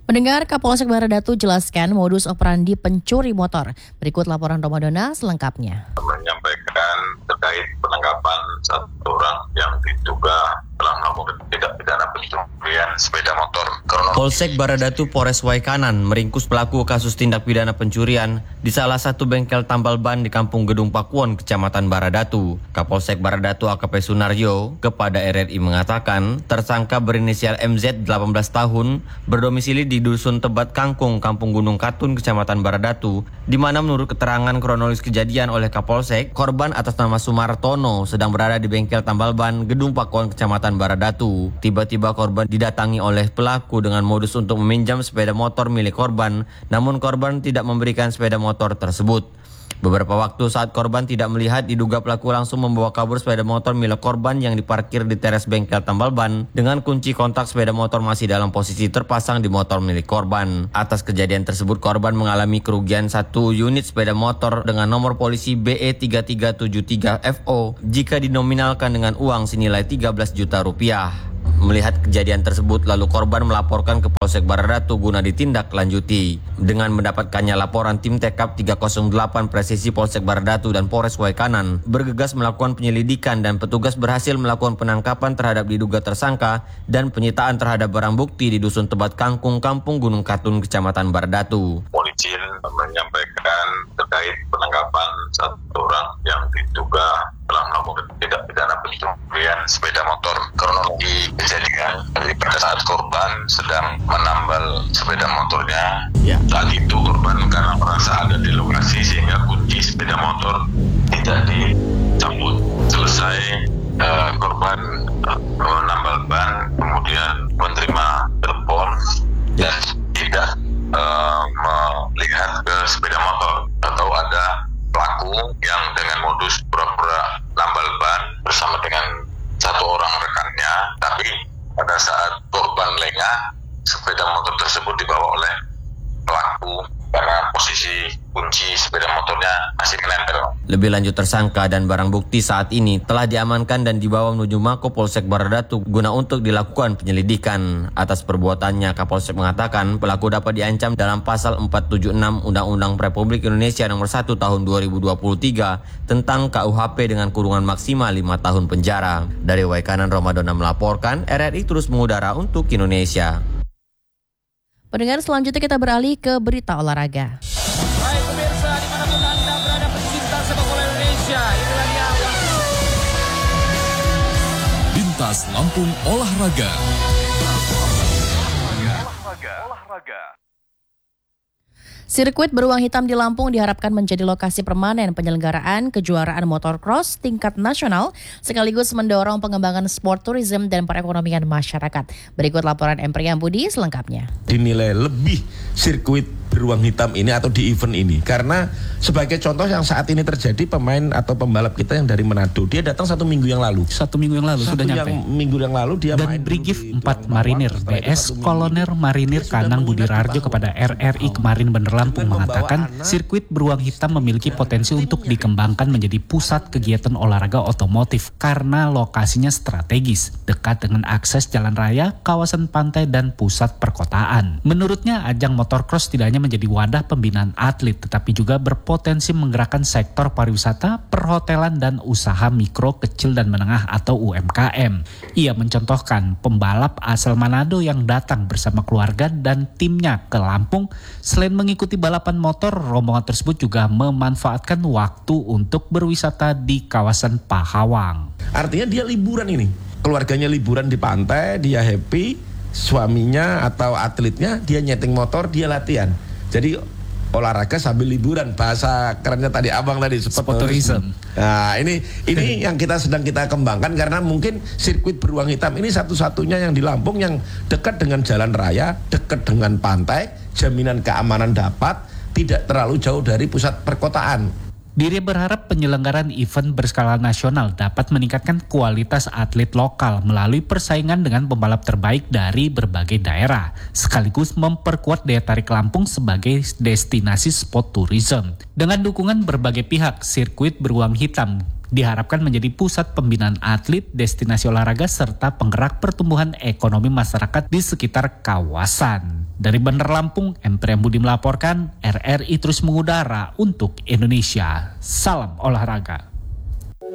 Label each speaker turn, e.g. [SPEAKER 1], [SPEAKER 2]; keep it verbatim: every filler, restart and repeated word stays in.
[SPEAKER 1] Pendengar, Kapolsek Baradatu jelaskan modus operandi pencuri motor. Berikut laporan Romadona selengkapnya.
[SPEAKER 2] Menyampaikan terkait penangkapan satu orang yang diduga telah melakukan tindak pidana pencurian sepeda motor.
[SPEAKER 3] Polsek Baradatu Polres Waikanan meringkus pelaku kasus tindak pidana pencurian di salah satu bengkel tambal ban di Kampung Gedung Pakuwon, Kecamatan Baradatu. Kapolsek Baradatu A K P Sunaryo kepada R R I mengatakan tersangka berinisial M Z delapan belas tahun berdomisili di Dusun Tebat Kangkung, Kampung Gunung Katun, Kecamatan Baradatu, di mana menurut keterangan kronologis kejadian oleh Kapolsek, korban atas nama Sumartono sedang berada di bengkel tambal ban Gedung Pakuwon, Kecamatan Baradatu. Tiba-tiba korban didatangi oleh pelaku dengan modus untuk meminjam sepeda motor milik korban, namun korban tidak memberikan sepeda motor tersebut. Beberapa waktu saat korban tidak melihat, diduga pelaku langsung membawa kabur sepeda motor milik korban yang diparkir di teras bengkel tambal ban dengan kunci kontak sepeda motor masih dalam posisi terpasang di motor milik korban. Atas kejadian tersebut, korban mengalami kerugian satu unit sepeda motor dengan nomor polisi B E tiga tiga tujuh tiga F O jika dinominalkan dengan uang senilai tiga belas juta rupiah. Melihat kejadian tersebut, lalu korban melaporkan ke Polsek Baradatu guna ditindaklanjuti. Dengan mendapatkannya laporan, tim T K P tiga nol delapan Presisi Polsek Baradatu dan Polres Waikanan bergegas melakukan penyelidikan dan petugas berhasil melakukan penangkapan terhadap diduga tersangka dan penyitaan terhadap barang bukti di Dusun Tebat Kangkung, Kampung Gunung Katun, Kecamatan Baradatu.
[SPEAKER 2] Polisi menyampaikan terkait penangkapan satu orang yang diduga telah melakukan tindak pidana pencurian sepeda motor. Kronologi kejadian, jadi pada saat korban sedang menambal sepeda motornya, ya. Saat itu korban karena merasa ada di lokasi sehingga kunci sepeda motor tidak dicabut. Selesai uh, korban uh, menambal ban, kemudian menerima telepon dan tidak uh, melihat ke sepeda motor, atau ada pelaku yang dengan modus pura-pura nambal ban bersama dengan satu orang rekannya, tapi pada saat korban lengah, sepeda motor tersebut dibawa oleh pelaku karena posisi kunci sepeda motornya masih menempel.
[SPEAKER 3] Lebih lanjut, tersangka dan barang bukti saat ini telah diamankan dan dibawa menuju Mako Polsek Baradatu guna untuk dilakukan penyelidikan. Atas perbuatannya, Kapolsek mengatakan pelaku dapat diancam dalam pasal empat tujuh enam Undang-Undang Republik Indonesia nomor satu tahun dua ribu dua puluh tiga tentang K U H P dengan kurungan maksimal lima tahun penjara. Dari Waikanan, Romadona melaporkan, R R I terus mengudara untuk Indonesia.
[SPEAKER 1] Pendengar, selanjutnya kita beralih ke berita olahraga.
[SPEAKER 4] Baik pemirsa, dimanapun Anda berada pecinta sepak bola Indonesia, inilah dia
[SPEAKER 5] Bintas Lampung Olahraga.
[SPEAKER 4] Olahraga. Olahraga.
[SPEAKER 1] Sirkuit beruang hitam di Lampung diharapkan menjadi lokasi permanen penyelenggaraan kejuaraan motocross tingkat nasional, sekaligus mendorong pengembangan sport tourism dan perekonomian masyarakat. Berikut laporan M. Priyambudi selengkapnya.
[SPEAKER 6] Dinilai lebih sirkuit beruang hitam ini atau di event ini, karena sebagai contoh yang saat ini terjadi, pemain atau pembalap kita yang dari Manado, dia datang satu minggu yang lalu.
[SPEAKER 7] Satu minggu yang lalu
[SPEAKER 6] satu
[SPEAKER 7] sudah
[SPEAKER 6] yang
[SPEAKER 7] nyampe.
[SPEAKER 6] Minggu yang lalu dia
[SPEAKER 7] dan
[SPEAKER 6] main
[SPEAKER 7] Brigif empat Marinir B S Kolonel Marinir Kanang Budi Rarjo kepada R R I kemarin Bandar Lampung mengatakan sirkuit beruang hitam memiliki potensi untuk dikembangkan menjadi pusat kegiatan olahraga otomotif karena lokasinya strategis, dekat dengan akses jalan raya, kawasan pantai dan pusat perkotaan. Menurutnya, ajang motocross tidak hanya menjadi wadah pembinaan atlet, tetapi juga berpotensi menggerakkan sektor pariwisata, perhotelan dan usaha mikro, kecil dan menengah atau U M K M. Ia mencontohkan pembalap asal Manado yang datang bersama keluarga dan timnya ke Lampung. Selain mengikuti balapan motor, rombongan tersebut juga memanfaatkan waktu untuk berwisata di kawasan Pahawang.
[SPEAKER 6] Artinya dia liburan ini, keluarganya liburan di pantai, dia happy, suaminya atau atletnya dia nyeting motor, dia latihan. Jadi olahraga sambil liburan, bahasa kerennya tadi abang tadi sport tourism. Nah ini ini yang kita sedang kita kembangkan, karena mungkin sirkuit beruang hitam ini satu-satunya yang di Lampung yang dekat dengan jalan raya, dekat dengan pantai, jaminan keamanan dapat, tidak terlalu jauh dari pusat perkotaan.
[SPEAKER 7] Diri berharap penyelenggaraan event berskala nasional dapat meningkatkan kualitas atlet lokal melalui persaingan dengan pembalap terbaik dari berbagai daerah, sekaligus memperkuat daya tarik Lampung sebagai destinasi sport tourism. Dengan dukungan berbagai pihak, sirkuit beruang hitam diharapkan menjadi pusat pembinaan atlet, destinasi olahraga, serta penggerak pertumbuhan ekonomi masyarakat di sekitar kawasan. Dari Bandar Lampung, M. Priyambudi melaporkan, R R I terus mengudara untuk Indonesia. Salam olahraga.